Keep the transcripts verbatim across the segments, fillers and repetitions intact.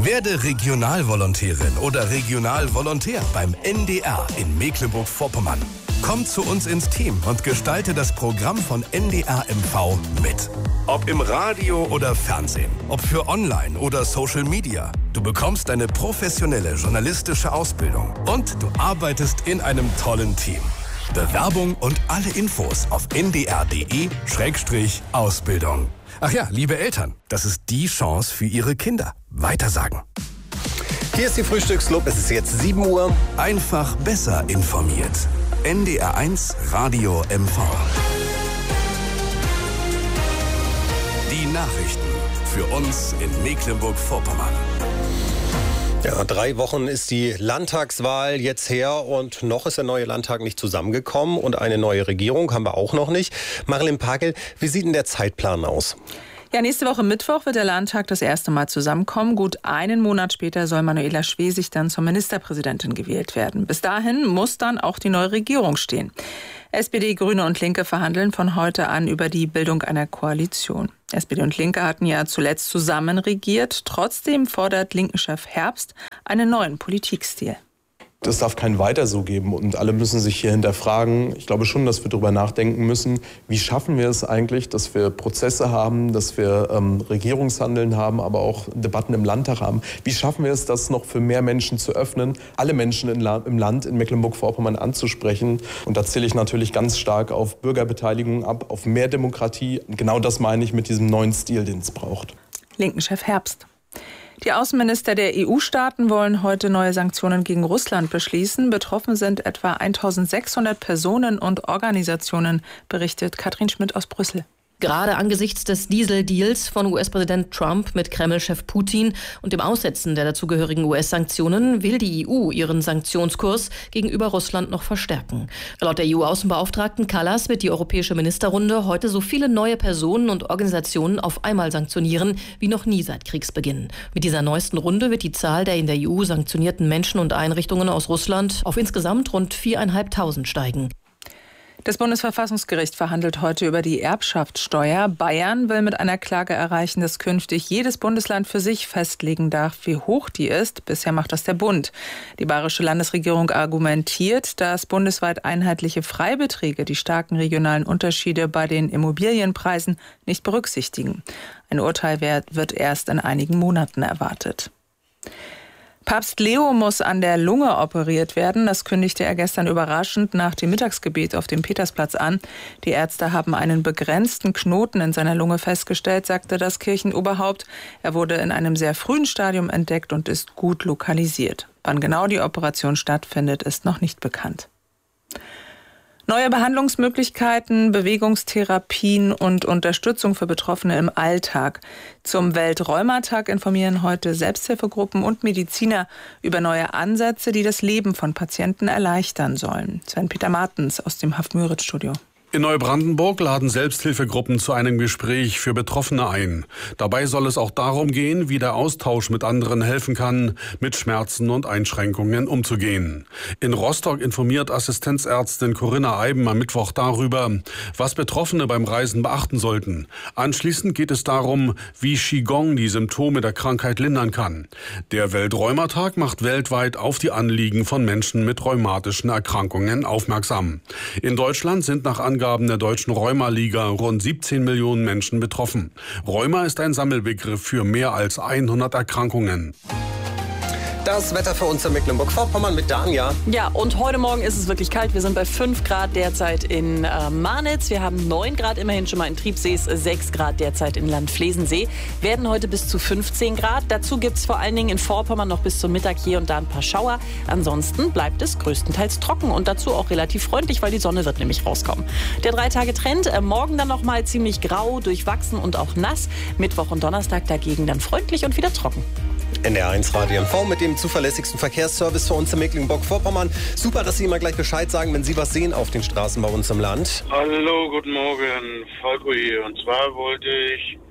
Werde Regionalvolontärin oder Regionalvolontär beim N D R in Mecklenburg-Vorpommern. Komm zu uns ins Team und gestalte das Programm von N D R M V mit. Ob im Radio oder Fernsehen, ob für Online oder Social Media. Du bekommst eine professionelle journalistische Ausbildung und du arbeitest in einem tollen Team. Bewerbung und alle Infos auf n d r punkt d e Schrägstrich Ausbildung. Ach ja, liebe Eltern, das ist die Chance für Ihre Kinder. Weitersagen. Hier ist die Frühstücksclub, es ist jetzt sieben Uhr. Einfach besser informiert. N D R eins Radio M V. Die Nachrichten für uns in Mecklenburg-Vorpommern. Ja, drei Wochen ist die Landtagswahl jetzt her und noch ist der neue Landtag nicht zusammengekommen und eine neue Regierung haben wir auch noch nicht. Marilyn Pagel, wie sieht denn der Zeitplan aus? Ja, nächste Woche Mittwoch wird der Landtag das erste Mal zusammenkommen. Gut einen Monat später soll Manuela Schwesig dann zur Ministerpräsidentin gewählt werden. Bis dahin muss dann auch die neue Regierung stehen. S P D, Grüne und Linke verhandeln von heute an über die Bildung einer Koalition. S P D und Linke hatten ja zuletzt zusammen regiert. Trotzdem fordert Linken-Chef Herbst einen neuen Politikstil. Das darf kein Weiter so geben und alle müssen sich hier hinterfragen. Ich glaube schon, dass wir darüber nachdenken müssen, wie schaffen wir es eigentlich, dass wir Prozesse haben, dass wir ähm, Regierungshandeln haben, aber auch Debatten im Landtag haben. Wie schaffen wir es, das noch für mehr Menschen zu öffnen, alle Menschen in La- im Land, in Mecklenburg-Vorpommern anzusprechen. Und da zähle ich natürlich ganz stark auf Bürgerbeteiligung ab, auf mehr Demokratie. Und genau das meine ich mit diesem neuen Stil, den es braucht. Linken-Chef Herbst. Die Außenminister der E U-Staaten wollen heute neue Sanktionen gegen Russland beschließen. Betroffen sind etwa eintausendsechshundert Personen und Organisationen, berichtet Katrin Schmidt aus Brüssel. Gerade angesichts des Dieseldeals von U S-Präsident Trump mit Kreml-Chef Putin und dem Aussetzen der dazugehörigen U S-Sanktionen will die E U ihren Sanktionskurs gegenüber Russland noch verstärken. Laut der E U-Außenbeauftragten Kallas wird die Europäische Ministerrunde heute so viele neue Personen und Organisationen auf einmal sanktionieren wie noch nie seit Kriegsbeginn. Mit dieser neuesten Runde wird die Zahl der in der E U sanktionierten Menschen und Einrichtungen aus Russland auf insgesamt rund viertausendfünfhundert steigen. Das Bundesverfassungsgericht verhandelt heute über die Erbschaftssteuer. Bayern will mit einer Klage erreichen, dass künftig jedes Bundesland für sich festlegen darf, wie hoch die ist. Bisher macht das der Bund. Die bayerische Landesregierung argumentiert, dass bundesweit einheitliche Freibeträge die starken regionalen Unterschiede bei den Immobilienpreisen nicht berücksichtigen. Ein Urteil wird erst in einigen Monaten erwartet. Papst Leo muss an der Lunge operiert werden. Das kündigte er gestern überraschend nach dem Mittagsgebet auf dem Petersplatz an. Die Ärzte haben einen begrenzten Knoten in seiner Lunge festgestellt, sagte das Kirchenoberhaupt. Er wurde in einem sehr frühen Stadium entdeckt und ist gut lokalisiert. Wann genau die Operation stattfindet, ist noch nicht bekannt. Neue Behandlungsmöglichkeiten, Bewegungstherapien und Unterstützung für Betroffene im Alltag. Zum Weltrheumatag informieren heute Selbsthilfegruppen und Mediziner über neue Ansätze, die das Leben von Patienten erleichtern sollen. Sven-Peter Martens aus dem Haft-Müritz-Studio. In Neubrandenburg laden Selbsthilfegruppen zu einem Gespräch für Betroffene ein. Dabei soll es auch darum gehen, wie der Austausch mit anderen helfen kann, mit Schmerzen und Einschränkungen umzugehen. In Rostock informiert Assistenzärztin Corinna Eiben am Mittwoch darüber, was Betroffene beim Reisen beachten sollten. Anschließend geht es darum, wie Qigong die Symptome der Krankheit lindern kann. Der Weltrheumatag macht weltweit auf die Anliegen von Menschen mit rheumatischen Erkrankungen aufmerksam. In Deutschland sind nach Angaben der Deutschen Rheuma-Liga rund siebzehn Millionen Menschen betroffen. Rheuma ist ein Sammelbegriff für mehr als hundert Erkrankungen. Das Wetter für uns in Mecklenburg-Vorpommern mit Dania. Ja, und heute Morgen ist es wirklich kalt. Wir sind bei fünf Grad derzeit in äh, Marnitz. Wir haben neun Grad immerhin schon mal in Triebsees, sechs Grad derzeit in Landflesensee. Werden heute bis zu fünfzehn Grad. Dazu gibt es vor allen Dingen in Vorpommern noch bis zum Mittag hier und da ein paar Schauer. Ansonsten bleibt es größtenteils trocken und dazu auch relativ freundlich, weil die Sonne wird nämlich rauskommen. Der Drei-Tage-Trend, äh, morgen dann noch mal ziemlich grau, durchwachsen und auch nass. Mittwoch und Donnerstag dagegen dann freundlich und wieder trocken. N D R eins Radio M V mit dem zuverlässigsten Verkehrsservice für uns in Mecklenburg-Vorpommern. Super, dass Sie immer gleich Bescheid sagen, wenn Sie was sehen auf den Straßen bei uns im Land. Hallo, guten Morgen, Falco hier. Und zwar wollte ich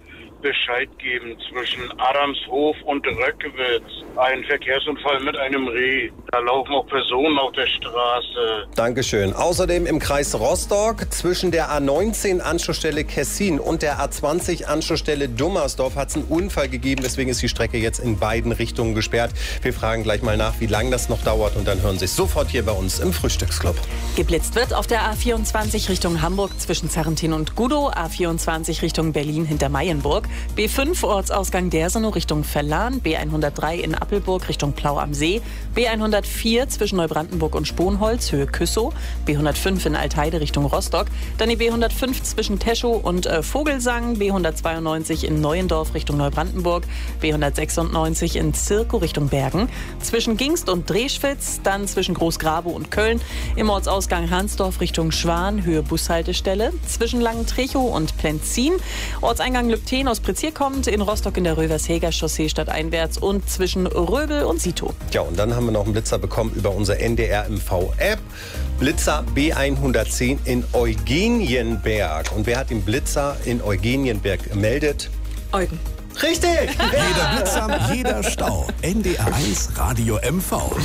Bescheid geben zwischen Adamshof und Röckewitz. Ein Verkehrsunfall mit einem Reh. Da laufen auch Personen auf der Straße. Dankeschön. Außerdem im Kreis Rostock zwischen der A neunzehn Anschlussstelle Kessin und der A zwanzig Anschlussstelle Dummersdorf hat es einen Unfall gegeben. Deswegen ist die Strecke jetzt in beiden Richtungen gesperrt. Wir fragen gleich mal nach, wie lange das noch dauert. Und dann hören Sie es sofort hier bei uns im Frühstücksclub. Geblitzt wird auf der A vierundzwanzig Richtung Hamburg zwischen Zarrentin und Gudow, A vierundzwanzig Richtung Berlin hinter Mayenburg, B fünf Ortsausgang Dersenow Richtung Verlan, B hundertdrei in Appelburg Richtung Plau am See, B hundertvier zwischen Neubrandenburg und Sponholz Höhe Küssow, B hundertfünf in Altheide Richtung Rostock, dann die B hundertfünf zwischen Teschow und äh, Vogelsang, B hundertzweiundneunzig in Neuendorf Richtung Neubrandenburg, B hundertsechsundneunzig in Zirkow Richtung Bergen, zwischen Gingst und Dreschwitz, dann zwischen Großgrabow und Köln, im Ortsausgang Hansdorf Richtung Schwan Höhe Bushaltestelle, zwischen Langentrichow und Plenzin, Ortseingang Lübten aus Prezier kommt, in Rostock in der Röversheger Chaussee stadteinwärts und zwischen Röbel und Sito. Ja, und dann haben wir noch einen Blitzer bekommen über unsere N D R M V-App. Blitzer B hundertzehn in Eugenienberg. Und wer hat den Blitzer in Eugenienberg gemeldet? Eugen. Richtig! Jeder Blitzer, jeder Stau. N D R eins Radio M V. Gut.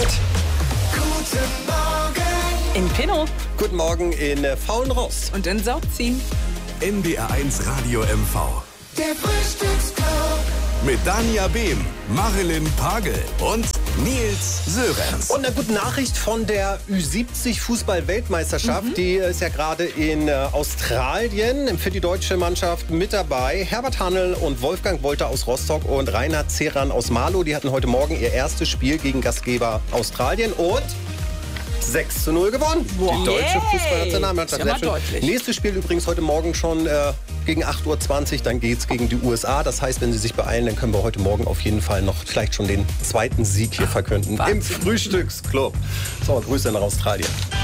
Guten Morgen. In Pinnow. Guten Morgen in äh, Faulenrost. Und in Sauziehen. N D R eins Radio M V. Der Frühstücksclub. Mit Dania Behm, Marilyn Pagel und Nils Sörenz. Und eine gute Nachricht von der Ü siebzig Fußball-Weltmeisterschaft. Mhm. Die ist ja gerade in äh, Australien für die deutsche Mannschaft mit dabei. Herbert Hanel und Wolfgang Wolter aus Rostock und Reinhard Zeran aus Marlow. Die hatten heute Morgen ihr erstes Spiel gegen Gastgeber Australien und sechs zu null gewonnen. Wow. Die deutsche Yay. Fußballnationalmannschaft. Ist ja mal deutlich. Nächstes Spiel übrigens heute Morgen schon äh, gegen acht Uhr zwanzig. Dann geht's gegen die U S A. Das heißt, wenn Sie sich beeilen, dann können wir heute Morgen auf jeden Fall noch vielleicht schon den zweiten Sieg hier verkünden. Wahnsinn. Im Frühstücksclub. So, Grüße nach Australien.